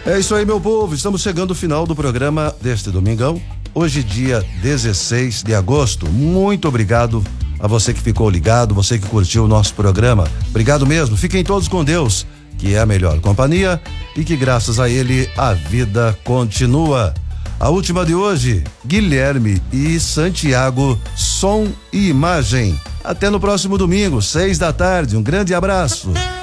É isso aí, meu povo. Estamos chegando ao final do programa deste domingão. Hoje, dia 16 de agosto. Muito obrigado a você que ficou ligado, você que curtiu o nosso programa. Obrigado mesmo. Fiquem todos com Deus, que é a melhor companhia e que graças a ele a vida continua. A última de hoje, Guilherme e Santiago, som e imagem. Até no próximo domingo, 6 da tarde. Um grande abraço.